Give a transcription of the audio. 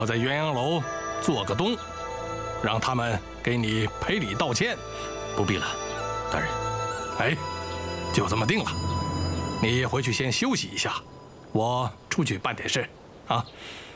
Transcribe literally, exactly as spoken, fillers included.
我在鸳鸯楼做个东，让他们给你赔礼道歉。 不必了，大人。 哎，就这么定了。你回去先休息一下，我出去办点事，啊。